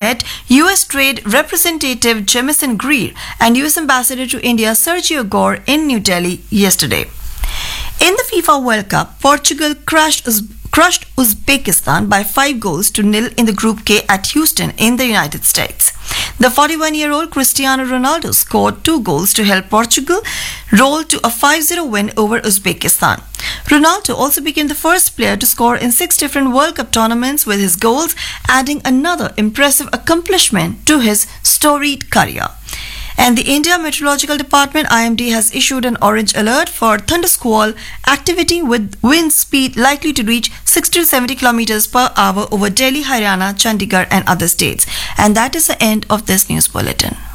met US Trade Representative Jamieson Greer and US Ambassador to India Sergio Gore in New Delhi yesterday. In the FIFA World Cup, Portugal crushed Uzbekistan by 5-0 in the Group K at Houston in the United States. The 41-year-old Cristiano Ronaldo scored 2 goals to help Portugal roll to a 5-0 win over Uzbekistan. Ronaldo also became the first player to score in 6 different World Cup tournaments with his goals, adding another impressive accomplishment to his storied career. And the India Meteorological Department IMD has issued an orange alert for thundersquall activity with wind speed likely to reach 60 to 70 kilometers per hour over Delhi, Haryana, Chandigarh and other states. And that is the end of this news bulletin.